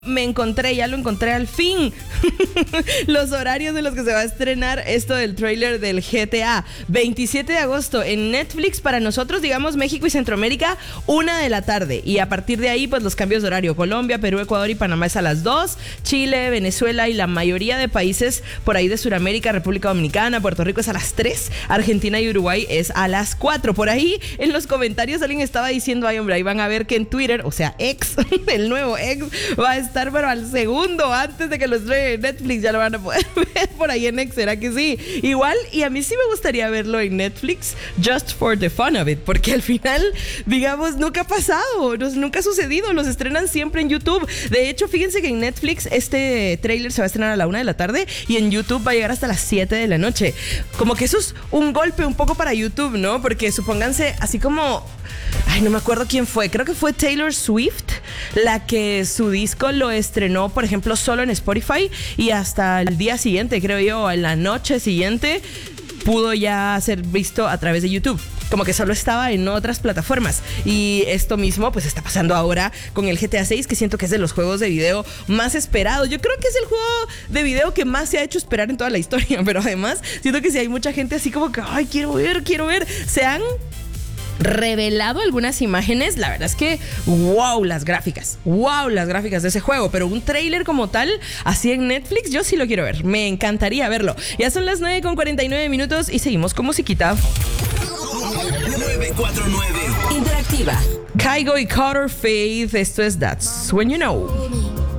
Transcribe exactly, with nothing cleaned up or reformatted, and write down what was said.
Me encontré, ya lo encontré al fin. Los horarios en los que se va a estrenar esto del tráiler del G T A. veintisiete de agosto en Netflix para nosotros, digamos México y Centroamérica, una de la tarde. Y a partir de ahí, pues los cambios de horario. Colombia, Perú, Ecuador y Panamá es a las dos. Chile, Venezuela y la mayoría de países por ahí de Sudamérica, República Dominicana, Puerto Rico es a las tres. Argentina y Uruguay es a las cuatro. Por ahí en los comentarios alguien estaba diciendo, ay hombre, ahí van a ver que en Twitter, o sea, X, el nuevo X, va a estar estar pero al segundo antes de que lo estrene en Netflix. Ya lo van a poder ver por ahí en X, ¿será que sí? Igual, y a mí sí me gustaría verlo en Netflix just for the fun of it, porque al final, digamos, nunca ha pasado, no, nunca ha sucedido, los estrenan siempre en YouTube. De hecho, fíjense que en Netflix este tráiler se va a estrenar a la una de la tarde y en YouTube va a llegar hasta las siete de la noche. Como que eso es un golpe un poco para YouTube, ¿no? Porque supónganse, así como, ay, no me acuerdo quién fue, creo que fue Taylor Swift la que su disco lo estrenó, por ejemplo, solo en Spotify y hasta el día siguiente, creo yo, en la noche siguiente, pudo ya ser visto a través de YouTube. Como que solo estaba en otras plataformas. Y esto mismo pues está pasando ahora con el G T A seis, que siento que es de los juegos de video más esperados. Yo creo que es el juego de video que más se ha hecho esperar en toda la historia. Pero además siento que si hay mucha gente así como que, ay, quiero ver, quiero ver. Se han revelado algunas imágenes, la verdad es que wow las gráficas, wow las gráficas de ese juego, pero un tráiler como tal, así en Netflix, yo sí lo quiero ver, me encantaría verlo. Ya son las nueve con cuarenta y nueve minutos y seguimos con musiquita. nueve cuatro nueve Interactiva. Kygo y Carter Faith, esto es That's When You Know.